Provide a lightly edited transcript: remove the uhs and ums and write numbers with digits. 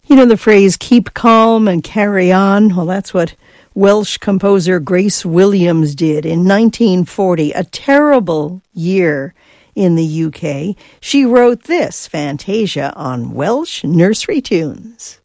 You know the phrase, keep calm and carry on? Well, that's what Welsh composer Grace Williams did in 1940, a terrible year in the UK. She wrote this Fantasia on Welsh nursery tunes.